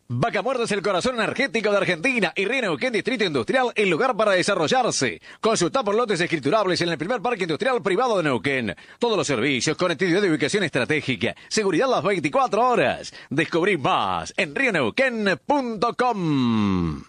Vaca Muerta es el corazón energético de Argentina y Río Neuquén Distrito Industrial, el lugar para desarrollarse. Consulta por lotes escriturables en el primer parque industrial privado de Neuquén. Todos los servicios, conectividad de ubicación estratégica, seguridad las 24 horas. Descubrí más en rioneuquén.com.